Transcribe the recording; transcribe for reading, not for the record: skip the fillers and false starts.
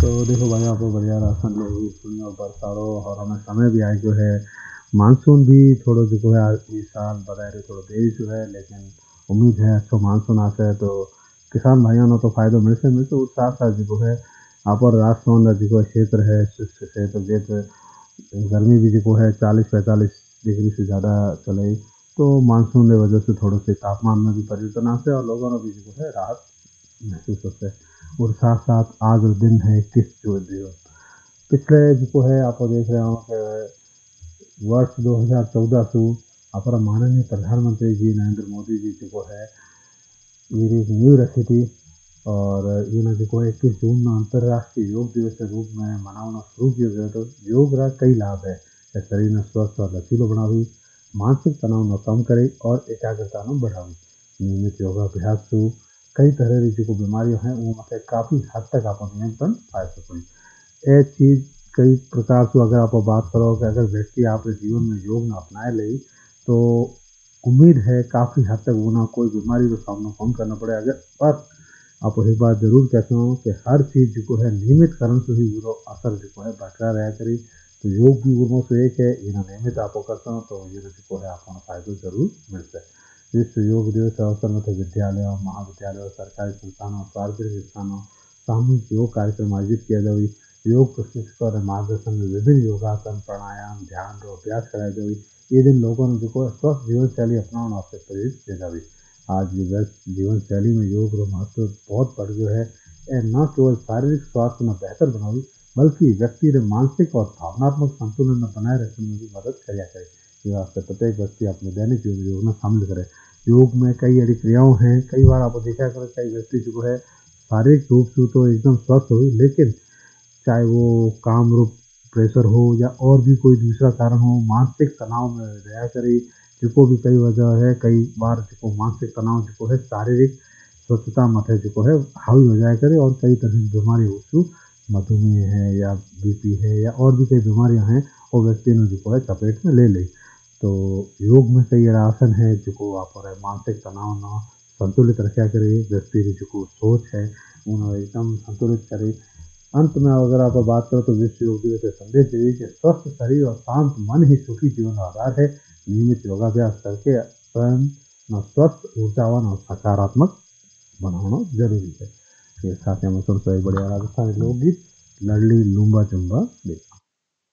तो देखो भाई आपको बढ़िया राशन लेगी सुनी और बरसारो और हमें समय भी आए जो है मानसून भी थोड़ो जो है आज इस साल बताए रहे थोड़ा देरी से है, लेकिन उम्मीद है अच्छा मानसून आसे है तो किसान भाइयों ने तो फायदो मिलसे मिलसे उस साथ साथ जो है आप और राजस्थान जो क्षेत्र है शुष्क क्षेत्र जेत गर्मी भी जो है 40-45 डिग्री से ज़्यादा चले तो मानसून की वजह से थोड़े से तापमान में भी परिवर्तन आते और लोगों ने भी जो है राहत महसूस होते हैं। और साथ साथ आज जो दिन है 21 जून पिछले जो है आप देख रहे हो कि वर्ष 2014 से हमारा माननीय प्रधानमंत्री जी नरेंद्र मोदी जी जो है ये एक न्यू रखी थी और ये ना जो है 21 जून में अंतर्राष्ट्रीय योग दिवस के रूप में मनाना शुरू किया गया तो योग का कई लाभ है शरीर में स्वस्थ और लचीलो बनावी मानसिक तनाव न कम करे और एकाग्रता न बढ़ावी नियमित योगाभ्यास से कई तरह की जो बीमारियां हैं वो मतलब काफ़ी हद तक आप नियंत्रण पा सकें। ये चीज़ कई प्रकार से अगर आप बात करो कि अगर व्यक्ति आपके जीवन में योग न अपनाए ले तो उम्मीद है काफ़ी हद तक वो ना कोई बीमारी का सामना कम करना पड़े अगर पर आप एक बात जरूर कहता हूँ कि हर चीज़ जो है नियमित कारण से ही वो असर जो है बरकरार रहा करी तो योग भी उनमें से एक है ये नियमित आप करता हूँ तो ये जो है आपको फायदो जरूर मिलता है। विश्व योग दिवस के अवसर में तो विद्यालयों महाविद्यालयों सरकारी संस्थानों सार्वजनिक स्थानों सामूहिक योग कार्यक्रम आयोजित किया जाए योग प्रशिक्षकों और मार्गदर्शन में विभिन्न योगासन प्राणायाम ध्यान और अभ्यास कराए जाए ये दिन लोगों ने जो स्वस्थ जीवन शैली अपनाना आपसे प्रेरित किया जाए। आज की व्यस्त जीवन शैली में योग का महत्व बहुत बढ़ गया है न केवल शारीरिक स्वास्थ्य में बेहतर बनावी बल्कि व्यक्ति के मानसिक और भावनात्मक संतुलन में बनाए रखने में भी मदद कराया करे। ये वास्ते प्रत्येक व्यक्ति अपने दैनिक जीवन योग में शामिल करे। योग में कई ऐसी क्रियाओं हैं कई बार आप देखा करें कई व्यक्ति जो है शारीरिक रूप से तो एकदम स्वस्थ हुई लेकिन चाहे वो काम रूप प्रेशर हो या और भी कोई दूसरा कारण हो मानसिक तनाव में रहा करे जो भी कई वजह है कई बार जो मानसिक तनाव जो है शारीरिक स्वच्छता मथे जो है हावी हो जाया करे और कई तरह की बीमारी हो मधुमेह है या बीपी है या और भी कई बीमारियां हैं वो व्यक्ति ने जो है चपेट में ले ली। तो योग में कई आसन है जो आप मानसिक तनाव न संतुलित रखा करे व्यक्ति की जो सोच है उन्हें एकदम संतुलित करे। अंत में अगर आप बात करें तो विश्व योग दिवस का संदेश यही कि स्वस्थ शरीर और शांत मन ही सुखी जीवन का आधार है। नियमित योगाभ्यास करके स्वयं स्वस्थ ऊर्जावान और सकारात्मक बनाना जरूरी है। ये साथ में सुन बढ़िया राजस्थानी लोकगीत लड़ली लूम्बा चुम्बा